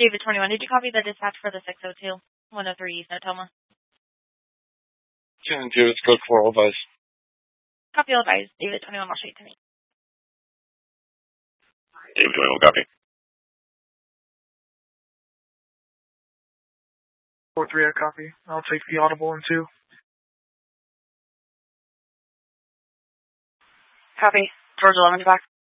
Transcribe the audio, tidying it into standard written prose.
David 21, did you copy the dispatch for the 602, 103 East Natoma? 10-2, it's code 4, all advised. Copy, all advised. David 21, I'll show you to me. David 21, copy. 4-3, I copy. I'll take the audible in 2. Copy. George 11, back.